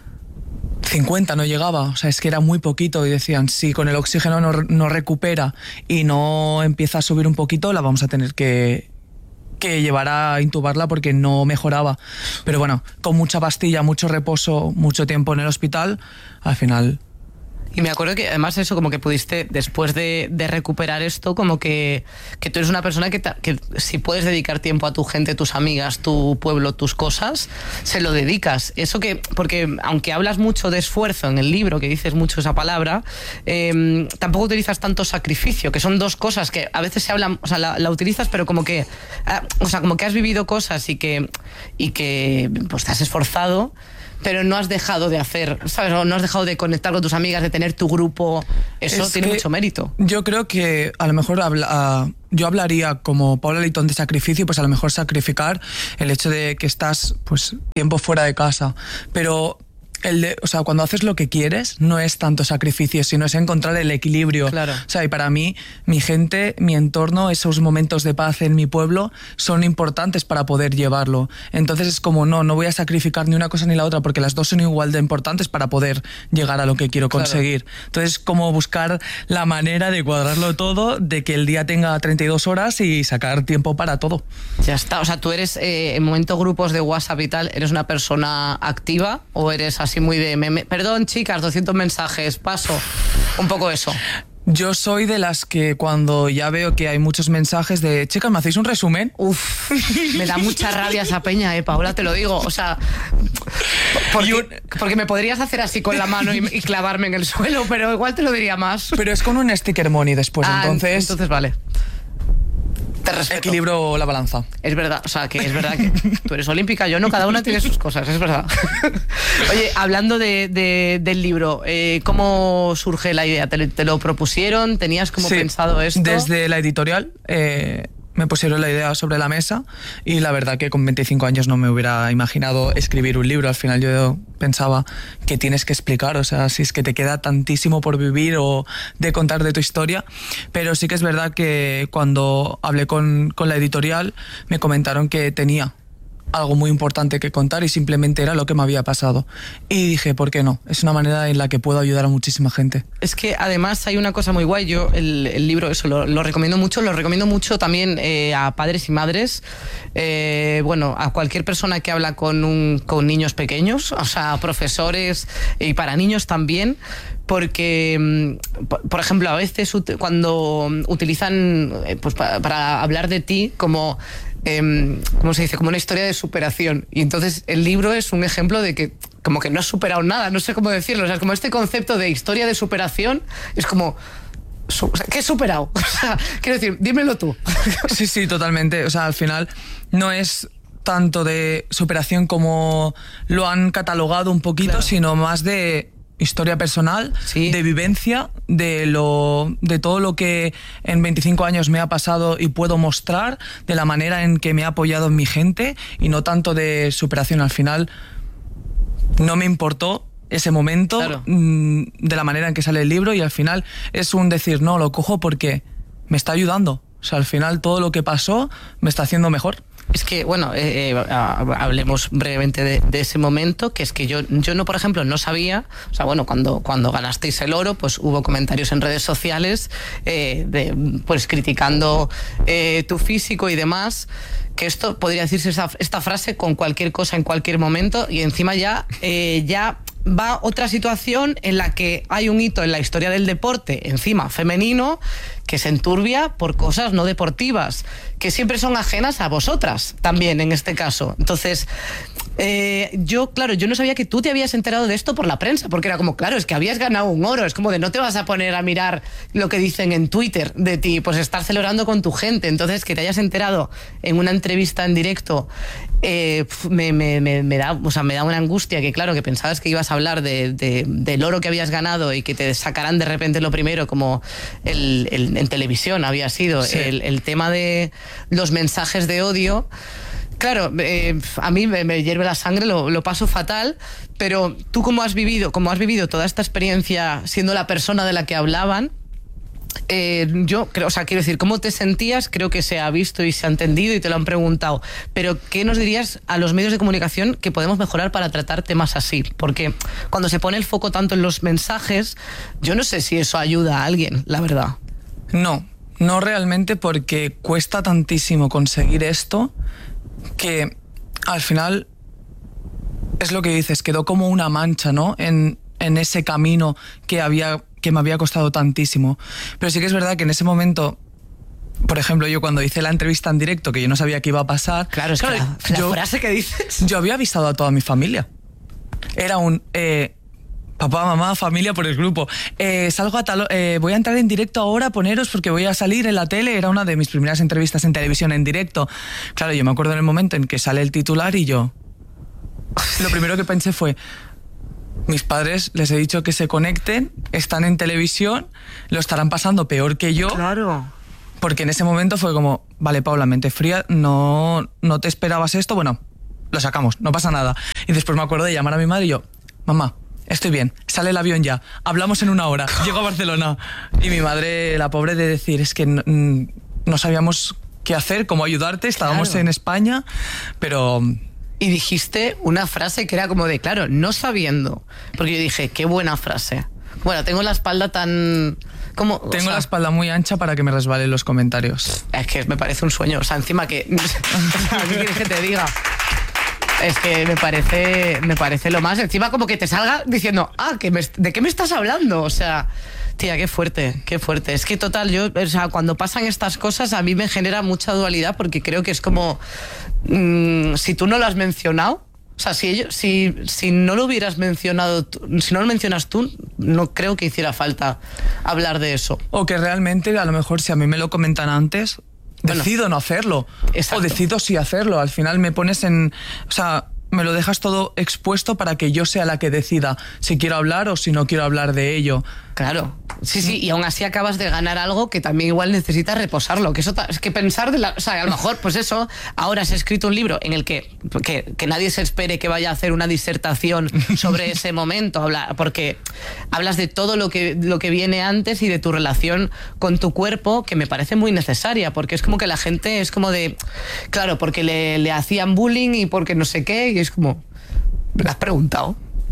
G: cincuenta, no llegaba. O sea, es que era muy poquito y decían, si con el oxígeno no, no recupera y no empieza a subir un poquito, la vamos a tener que, que llevar a intubarla porque no mejoraba. Pero bueno, con mucha pastilla, mucho reposo, mucho tiempo en el hospital, al final...
C: Y me acuerdo que además eso, como que pudiste, después de, de recuperar esto, como que, que tú eres una persona que, ta- que si puedes dedicar tiempo a tu gente, tus amigas, tu pueblo, tus cosas, se lo dedicas. Eso que, porque aunque hablas mucho de esfuerzo en el libro, que dices mucho esa palabra, eh, tampoco utilizas tanto sacrificio, que son dos cosas que a veces se hablan, o sea, la, la utilizas, pero como que, ah, o sea, como que has vivido cosas y que, y que pues te has esforzado, pero no has dejado de hacer, ¿sabes? O no has dejado de conectar con tus amigas, de tener tu grupo. Eso
G: Es
C: tiene
G: que
C: mucho mérito.
G: Yo creo que a lo mejor habla, ah, yo hablaría como Paula Leitón de sacrificio, pues a lo mejor sacrificar el hecho de que estás pues tiempo fuera de casa, pero el de, o sea, cuando haces lo que quieres no es tanto sacrificio, sino es encontrar el equilibrio.
C: Claro.
G: O sea, y para mí, mi gente, mi entorno, esos momentos de paz en mi pueblo son importantes para poder llevarlo. Entonces es como, no, no voy a sacrificar ni una cosa ni la otra, porque las dos son igual de importantes para poder llegar a lo que quiero
C: Claro.
G: conseguir. Entonces, como buscar la manera de cuadrarlo todo, de que el día tenga treinta y dos horas y sacar tiempo para todo.
C: Ya está. O sea, tú eres, eh, en momento grupos de WhatsApp y tal, ¿eres una persona activa o eres así muy de meme? Perdón, chicas, doscientos mensajes, paso. Un poco eso.
G: Yo soy de las que cuando ya veo que hay muchos mensajes de, chicas, ¿me hacéis un resumen?
C: Uf, me da mucha rabia esa peña, eh, Paula, te lo digo. O sea, porque, porque me podrías hacer así con la mano y, y clavarme en el suelo, pero igual te lo diría más.
G: Pero es con un sticker money después,
C: Ah,
G: entonces,
C: entonces vale. Te respeto.
G: equilibro la balanza.
C: Es verdad, o sea, que es verdad que tú eres olímpica, yo no, cada una tiene sus cosas, es verdad. Oye, hablando de, de- del libro, eh, ¿cómo surge la idea? ¿Te, te lo propusieron? ¿Tenías como
G: Sí,
C: pensado esto?
G: Desde la editorial eh, me pusieron la idea sobre la mesa y la verdad que con veinticinco años no me hubiera imaginado escribir un libro. Al final yo pensaba que tienes que explicar, o sea, si es que te queda tantísimo por vivir o de contar de tu historia. Pero sí que es verdad que cuando hablé con, con la editorial me comentaron que tenía algo muy importante que contar y simplemente era lo que me había pasado. Y dije, ¿por qué no? Es una manera en la que puedo ayudar a muchísima gente.
C: Es que además hay una cosa muy guay, yo el, el libro eso lo, lo recomiendo mucho, lo recomiendo mucho también eh, a padres y madres, eh, bueno, a cualquier persona que habla con, un, con niños pequeños, o sea, a profesores y para niños también, porque, por ejemplo, a veces cuando utilizan pues, para, para hablar de ti como... Eh, ¿cómo se dice? Como una historia de superación. Y entonces el libro es un ejemplo de que como que no has superado nada, no sé cómo decirlo. O sea, como este concepto de historia de superación es como... ¿Qué he superado? O sea, quiero decir, dímelo tú.
G: Sí, sí, totalmente. O sea, al final no es tanto de superación como lo han catalogado un poquito, claro, sino más de... historia personal, sí, de vivencia, de lo de todo lo que en veinticinco años me ha pasado y puedo mostrar, de la manera en que me ha apoyado en mi gente y no tanto de superación. Al final no me importó ese momento, claro, de la manera en que sale el libro, y al final es un decir, no, lo cojo porque me está ayudando. O sea, al final todo lo que pasó me está haciendo mejor.
C: Es que, bueno, eh, eh, hablemos brevemente de, de ese momento, que es que yo, yo no, por ejemplo, no sabía, o sea, bueno, cuando, cuando ganasteis el oro, pues hubo comentarios en redes sociales, eh, de, pues criticando eh, tu físico y demás, que esto podría decirse esta, esta frase con cualquier cosa en cualquier momento, y encima ya, eh, ya va otra situación en la que hay un hito en la historia del deporte, encima femenino, que se enturbia por cosas no deportivas, que siempre son ajenas a vosotras, también en este caso. Entonces, eh, yo, claro, yo no sabía que tú te habías enterado de esto por la prensa, porque era como, claro, es que habías ganado un oro, es como de no te vas a poner a mirar lo que dicen en Twitter de ti, pues estar celebrando con tu gente. Entonces, que te hayas enterado en una entrevista en directo, eh, me, me, me, me, da, o sea, me da una angustia, que claro, que pensabas que ibas a hablar de, de, del oro que habías ganado y que te sacarán de repente lo primero, como el, el en televisión había sido, sí, el, el tema de los mensajes de odio. Claro, eh, a mí me, me hierve la sangre, lo, lo paso fatal, pero tú cómo has vivido, cómo has vivido toda esta experiencia siendo la persona de la que hablaban, eh, yo creo, o sea, quiero decir, ¿cómo te sentías? Creo que se ha visto y se ha entendido y te lo han preguntado, pero ¿qué nos dirías a los medios de comunicación que podemos mejorar para tratar temas así? Porque cuando se pone el foco tanto en los mensajes, yo no sé si eso ayuda a alguien, la verdad.
G: No, no realmente, porque cuesta tantísimo conseguir esto que al final es lo que dices, quedó como una mancha, ¿no? En, en ese camino que, había, que me había costado tantísimo. Pero sí que es verdad que en ese momento, por ejemplo, yo cuando hice la entrevista en directo, que yo no sabía qué iba a pasar...
C: Claro, es
G: claro,
C: que la,
G: yo,
C: la frase que dices...
G: Yo había avisado a toda mi familia. Era un... Eh, papá, mamá, familia por el grupo. Eh, salgo a tal, eh, voy a entrar en directo ahora, poneros porque voy a salir en la tele. Era una de mis primeras entrevistas en televisión en directo. Claro, yo me acuerdo en el momento en que sale el titular y yo... Lo primero que pensé fue... Mis padres, les he dicho que se conecten, están en televisión, lo estarán pasando peor que yo.
C: Claro.
G: Porque en ese momento fue como, vale, Paula, mente fría, no, no te esperabas esto, bueno, lo sacamos, no pasa nada. Y después me acuerdo de llamar a mi madre y yo, mamá, estoy bien, sale el avión ya, hablamos en una hora, llego a Barcelona. Y mi madre, la pobre, de decir, es que no, no sabíamos qué hacer, cómo ayudarte, estábamos claro. en España, pero...
C: Y dijiste una frase que era como de, claro, no sabiendo, porque yo dije, qué buena frase. Bueno, tengo la espalda tan... Como,
G: tengo o
C: sea,
G: la espalda muy ancha para que me resbalen los comentarios.
C: Es que me parece un sueño, o sea, encima que... ¿Qué quieres que te diga? Es que me parece, me parece lo más. Encima como que te salga diciendo, ah, que me, ¿de qué me estás hablando? O sea, tía, qué fuerte, qué fuerte. Es que total, yo, o sea, cuando pasan estas cosas a mí me genera mucha dualidad, porque creo que es como, mmm, si tú no lo has mencionado, o sea, si, ellos, si, si no lo hubieras mencionado, tú, si no lo mencionas tú, no creo que hiciera falta hablar de eso.
G: O que realmente, a lo mejor, si a mí me lo comentan antes... Decido bueno, no hacerlo. Exacto. O decido sí hacerlo. Al final me pones en... O sea, me lo dejas todo expuesto para que yo sea la que decida si quiero hablar o si no quiero hablar de ello.
C: Claro. Sí, sí, y aún así acabas de ganar algo que también igual necesitas reposarlo. Que eso ta- es que pensar de la. O sea, a lo mejor, pues eso, ahora has escrito un libro en el que, que, que nadie se espere que vaya a hacer una disertación sobre ese momento, habla, porque hablas de todo lo que, lo que viene antes y de tu relación con tu cuerpo, que me parece muy necesaria, porque es como que la gente es como de. Claro, porque le, le hacían bullying y porque no sé qué, y es como. ¿Me lo has preguntado?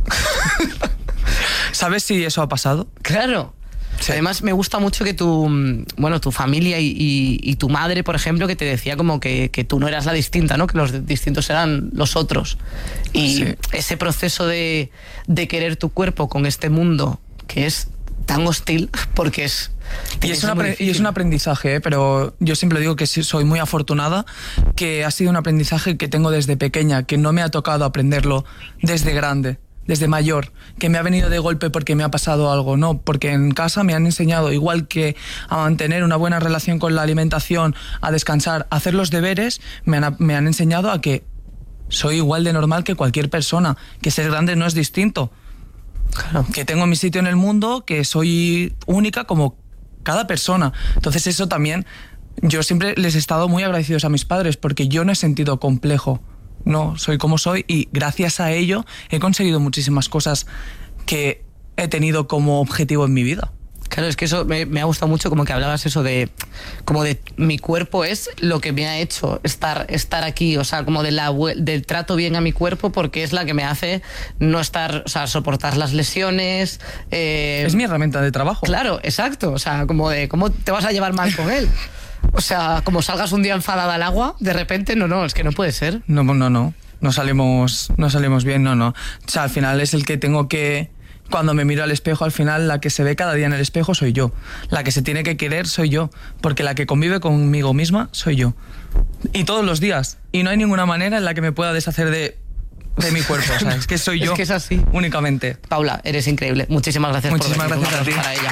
G: ¿Sabes si eso ha pasado?
C: Claro.
G: Sí.
C: Además, me gusta mucho que tu, bueno, tu familia y, y, y tu madre, por ejemplo, que te decía como que, que tú no eras la distinta, ¿no? Que los distintos eran los otros. Y
G: Sí.
C: ese proceso de, de querer tu cuerpo con este mundo que es tan hostil, porque es...
G: Y es, un apre- y es un aprendizaje, ¿eh? Pero yo siempre digo que sí, soy muy afortunada, que ha sido un aprendizaje que tengo desde pequeña, que no me ha tocado aprenderlo desde grande, desde mayor, que me ha venido de golpe porque me ha pasado algo, no, porque en casa me han enseñado, igual que a mantener una buena relación con la alimentación, a descansar, a hacer los deberes, me han, me han enseñado a que soy igual de normal que cualquier persona, que ser grande no es distinto,
C: Claro.
G: que tengo mi sitio en el mundo, que soy única como cada persona. Entonces eso también, yo siempre les he estado muy agradecidos a mis padres porque yo no he sentido complejo. No, soy como soy y gracias a ello he conseguido muchísimas cosas que he tenido como objetivo en mi vida.
C: Claro, es que eso me, me ha gustado mucho, como que hablabas eso de, como de mi cuerpo es lo que me ha hecho estar, estar aquí, o sea, como de la, del trato bien a mi cuerpo, porque es la que me hace no estar, o sea, soportar las lesiones. Eh,
G: Es mi herramienta de trabajo.
C: Claro, exacto, o sea, como de cómo te vas a llevar mal con él. O sea, como salgas un día enfadada al agua, de repente, no, no, es que no puede ser.
G: No, no, no, no salimos, no salimos bien, no, no. O sea, al final es el que tengo que... Cuando me miro al espejo, al final la que se ve cada día en el espejo soy yo. La que se tiene que querer soy yo. Porque la que convive conmigo misma soy yo. Y todos los días. Y no hay ninguna manera en la que me pueda deshacer de, de mi cuerpo. O sea, es que soy yo.
C: Es que es así.
G: Únicamente.
C: Paula, eres increíble. Muchísimas gracias
G: Muchísimas
C: por venir.
G: gracias
C: Un
G: a ti.
C: aplauso para ella.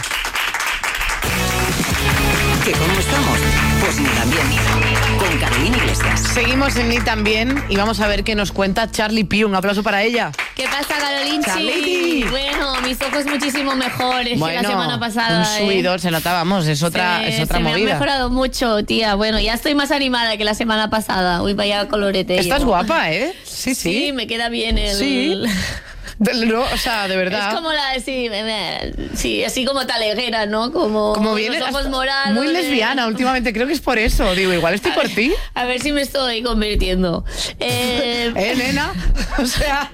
B: ¿Que cómo estamos? Pues ni tan bien. Con Carolina Iglesias.
C: Seguimos en Ni También y vamos a ver qué nos cuenta Charlie Pi. Un aplauso para ella.
H: ¿Qué pasa, Carolinchi?
C: Charlie.
H: Bueno, mis ojos muchísimo mejores
C: Bueno,
H: que la semana pasada.
C: un subidor,
H: ¿eh?
C: se nota, vamos, es otra,
H: Se-
C: es otra
H: se me
C: movida.
H: ha mejorado mucho, tía. Bueno, ya estoy más animada que la semana pasada. Uy, vaya colorete.
C: Estás
H: llevo.
C: guapa, ¿eh? Sí, sí.
H: Sí, me queda bien el...
C: Sí. Del- no, o sea, de verdad.
H: Es como la, sí, me- me- sí, así como taleguera, ¿no? Como,
C: Como viene
H: los ojos
C: hasta-
H: morados.
C: muy
H: de-
C: lesbiana últimamente, creo que es por eso. Digo, igual estoy
H: A
C: por
H: ver-
C: ti.
H: A ver si me estoy convirtiendo. Eh,
C: ¿Eh, nena? O sea,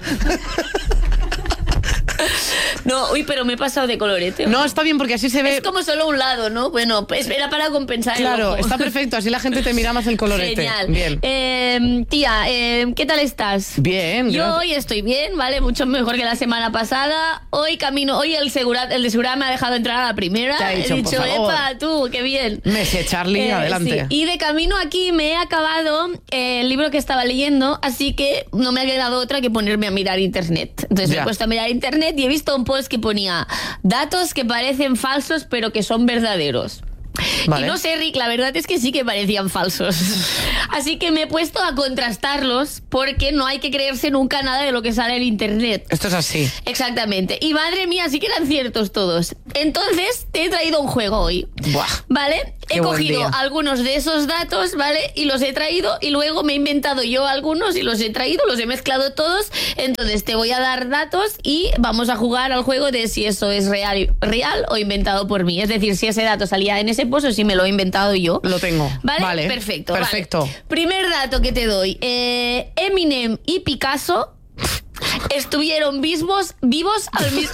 H: no, uy, pero me he pasado de colorete.
C: no, está bien porque así se ve.
H: Es como solo un lado, ¿no? Bueno, pues era para compensar el
C: Claro,
H: ojo.
C: está perfecto, así la gente te mira más el colorete.
H: Genial.
C: Bien.
H: Eh, tía, eh, ¿qué tal estás?
C: Bien,
H: Yo
C: gracias.
H: hoy estoy bien, ¿vale? Mucho mejor que la semana pasada. Hoy camino, hoy el, segura, el de seguridad me ha dejado entrar a la primera.
C: Te ha dicho,
H: He
C: por
H: dicho,
C: favor.
H: epa, tú, qué bien.
C: Messi, Charlie,
H: Eh,
C: adelante.
H: sí. Y de camino aquí me he acabado eh, el libro que estaba leyendo, así que no me ha quedado otra que ponerme a mirar internet. Entonces me
C: Ya.
H: he puesto a mirar internet y he visto un post que ponía datos que parecen falsos pero que son verdaderos.
C: Vale.
H: Y no sé, Rick, la verdad es que sí que parecían falsos. Así que me he puesto a contrastarlos porque no hay que creerse nunca nada de lo que sale en internet.
C: Esto es así.
H: Exactamente. Y madre mía, sí que eran ciertos todos. Entonces, te he traído un juego hoy.
C: Buah.
H: ¿Vale?
C: Qué
H: He
C: buen
H: cogido
C: día.
H: algunos de esos datos, ¿vale? Y los he traído y luego me he inventado yo algunos y los he traído, los he mezclado todos. Entonces, te voy a dar datos y vamos a jugar al juego de si eso es real, real o inventado por mí. Es decir, si ese dato salía en ese post o si me lo he inventado yo.
C: Lo tengo.
H: ¿Vale?
C: Vale.
H: Perfecto.
C: Perfecto.
H: vale. Primer dato que te doy. Eh, Eminem y Picasso estuvieron vivos, vivos al mismo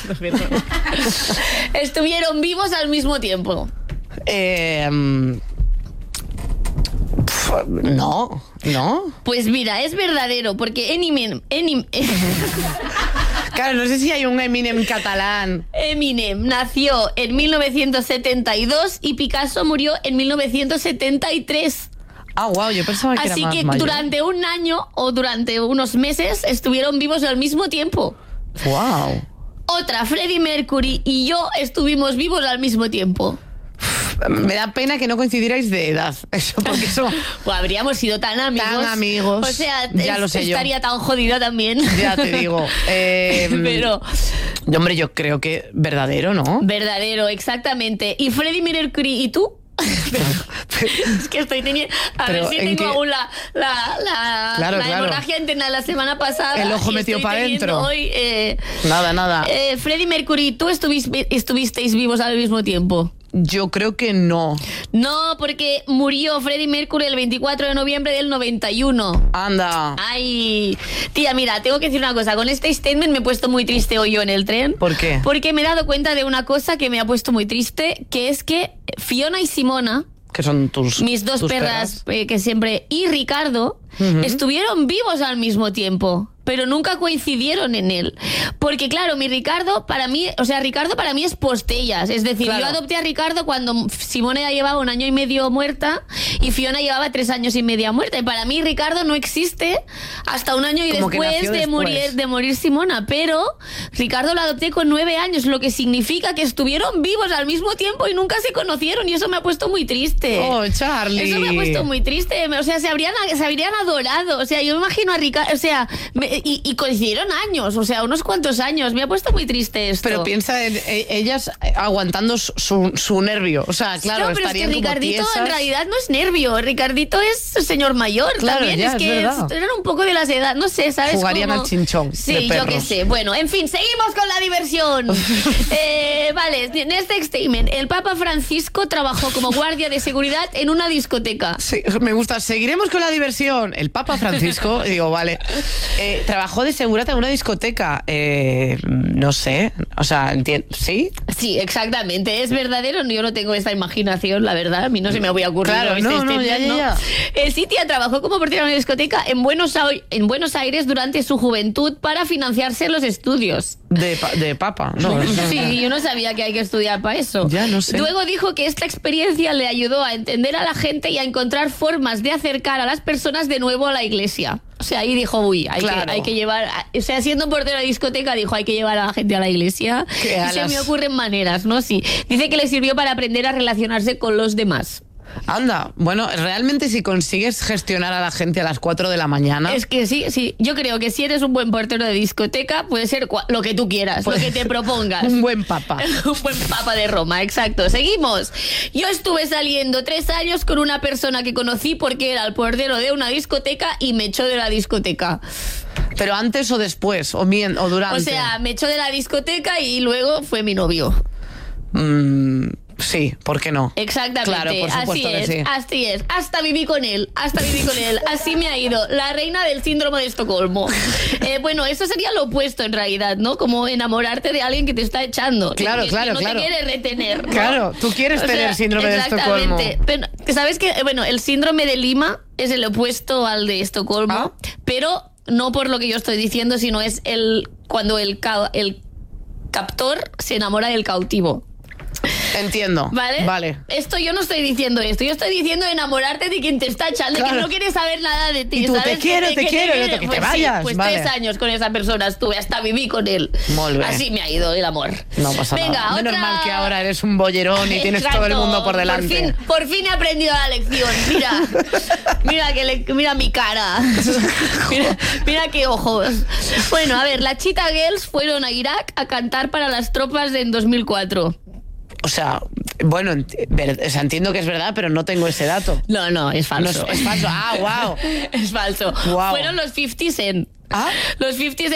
H: estuvieron vivos al mismo tiempo.
C: Eh, mm, pf, no, no.
H: Pues mira, es verdadero, porque Eminem, Eminem,
C: Claro, no sé si hay un Eminem catalán.
H: Eminem nació en mil novecientos setenta y dos y Picasso murió en mil novecientos setenta y tres.
C: Ah, wow, yo pensaba que
H: Así
C: era más
H: que
C: mayor.
H: durante un año o durante unos meses estuvieron vivos al mismo tiempo.
C: Wow.
H: Otra, Freddie Mercury y yo estuvimos vivos al mismo tiempo.
C: Me da pena que no coincidierais de edad. Eso, porque eso.
H: Pues habríamos sido tan amigos.
C: Tan amigos.
H: O sea,
C: Ya
H: es-
C: lo sé yo.
H: estaría tan jodida también.
C: Ya te digo. Eh,
H: Pero
C: Y, hombre, yo creo que verdadero, ¿no?
H: Verdadero, exactamente. ¿Y Freddie Mercury y tú? Es que estoy teniendo... A
C: Pero,
H: ver si
C: ¿en
H: tengo
C: qué?
H: aún la, la, la,
C: Claro,
H: la
C: claro.
H: hemorragia interna la semana pasada.
C: El ojo
H: y
C: metido
H: estoy
C: pa'
H: teniendo
C: dentro.
H: Hoy, eh,
C: Nada, nada.
H: eh, Freddie Mercury y tú estuviste, estuvisteis vivos al mismo tiempo.
C: Yo creo que no.
H: No, porque murió Freddie Mercury el veinticuatro de noviembre del noventa y uno.
C: Anda.
H: Ay, tía, mira, tengo que decir una cosa. Con este statement me he puesto muy triste hoy yo en el tren.
C: ¿Por qué?
H: Porque me he dado cuenta de una cosa que me ha puesto muy triste, que es que Fiona y Simona,
C: Que son tus
H: mis dos
C: tus
H: perras, eh, que siempre, y Ricardo,
C: Ujú.
H: estuvieron vivos al mismo tiempo, pero nunca coincidieron en él. Porque claro, mi Ricardo para mí, o sea, Ricardo para mí es postellas. Es decir,
C: Claro.
H: yo adopté a Ricardo cuando Simona ya llevaba un año y medio muerta y Fiona llevaba tres años y media muerta. Y para mí Ricardo no existe hasta un año y
C: Como que
H: después
C: nació
H: de
C: después.
H: morir, de morir Simona. Pero Ricardo lo adopté con nueve años, lo que significa que estuvieron vivos al mismo tiempo y nunca se conocieron. Y eso me ha puesto muy triste.
C: Oh, Charlie.
H: Eso me ha puesto muy triste. O sea, se habrían, se habrían adorado. O sea, yo me imagino a Ricardo. O sea, me- y, y coincidieron años. O sea, unos cuantos años. Me ha puesto muy triste esto.
C: Pero piensa en e- ellas aguantando su, su nervio. O sea, claro,
H: no, pero es que
C: estarían como
H: Ricardito
C: tiesas.
H: en realidad no es nervio. Ricardito es señor mayor.
C: Claro,
H: también
C: ya,
H: es
C: es
H: que
C: verdad.
H: eran un poco de las edades. No sé, ¿sabes?
C: Jugarían
H: Como-
C: al chinchón de
H: Sí, yo
C: perros.
H: qué sé. Bueno, en fin, seguimos con la diversión. eh, vale, next statement. El Papa Francisco trabajó como guardia de seguridad en una discoteca.
C: Sí, me gusta. Seguiremos con la diversión. El Papa Francisco, digo, vale. Eh, trabajó de seguridad en una discoteca. Eh, no sé. O sea, entiendo. ¿Sí?
H: Sí, exactamente. ¿Es verdadero? Yo no tengo esta imaginación, la verdad. A mí no se me había ocurrido.
C: Claro,
H: este
C: no, no,
H: statement,
C: ya, ya,
H: ¿no?
C: ya.
H: Eh, sí, tía, trabajó como portera en una discoteca en Buenos, Ai- en Buenos Aires durante su juventud para financiarse los estudios.
C: De, pa- de Papa. No,
H: Sí, yo no sabía que hay que estudiar para eso.
C: Ya, no sé.
H: Luego dijo que esta experiencia le ayudó a entender a la gente y a encontrar formas de acercar a las personas de nuevo a la iglesia. O sea, ahí dijo, uy, hay,
C: Claro.
H: que, hay que llevar... O sea, siendo portero de discoteca, dijo, hay que llevar a la gente a la iglesia.
C: Que a
H: y se
C: las-
H: me ocurren maneras, ¿no? Sí. Dice que le sirvió para aprender a relacionarse con los demás.
C: Anda, bueno, realmente si consigues gestionar a la gente a las cuatro de la mañana.
H: Es que sí, sí. Yo creo que si eres un buen portero de discoteca, puede ser cua- lo que tú quieras, lo que te propongas.
C: Un buen papa.
H: Un buen papa de Roma, exacto. Seguimos. Yo estuve saliendo tres años con una persona que conocí porque era el portero de una discoteca y me echó de la discoteca.
C: Pero antes o después, o, mien- o durante.
H: O sea, me echó de la discoteca y luego fue mi novio.
C: Mm, sí, ¿por qué no?
H: Exactamente,
C: Claro, por supuesto
H: así
C: que
H: es,
C: sí.
H: así es. Hasta viví con él, hasta viví con él. Así me ha ido, la reina del síndrome de Estocolmo. Eh, bueno, eso sería lo opuesto en realidad, ¿no? Como enamorarte de alguien que te está echando.
C: Claro,
H: que,
C: claro,
H: que no
C: claro.
H: te quiere retener, ¿no?
C: Claro, tú quieres
H: O
C: tener
H: sea,
C: síndrome de Estocolmo.
H: exactamente. Pero, ¿sabes qué? Bueno, el síndrome de Lima es el opuesto al de Estocolmo,
C: Ah.
H: pero no por lo que yo estoy diciendo, sino es el cuando el, ca- el captor se enamora del cautivo.
C: Entiendo.
H: ¿Vale?
C: Vale.
H: Esto yo no estoy diciendo esto. Yo estoy diciendo enamorarte de quien te está echando, de
C: Claro.
H: quien no quiere saber nada de ti.
C: Y tú,
H: ¿sabes?
C: te quiero,
H: Que-
C: te
H: que
C: quiero, y
H: quiere.
C: otro, que te
H: Pues sí,
C: vayas,
H: pues
C: vale.
H: tres años con esa persona estuve, hasta viví con él.
C: Molt bé.
H: Así me ha ido el amor.
C: No pasa
H: Venga,
C: nada. Menos
H: otra-
C: mal que ahora eres un bollerón y tienes todo el
H: Exacto.
C: mundo por delante.
H: Por fin, por fin he aprendido la lección. Mira, mira que le- mira mi cara. Mira, mira qué ojos. Bueno, a ver, las Cheetah Girls fueron a Irak a cantar para las tropas de en dos mil cuatro.
C: O sea, bueno, ent- ver- o sea, entiendo que es verdad, pero no tengo ese dato.
H: No, no, es
C: No es,
H: falso.
C: es falso. Ah, wow.
H: Es falso.
C: Guau.
H: Fueron los fifty Cent.
C: ¿Ah?
H: Los fifty Cent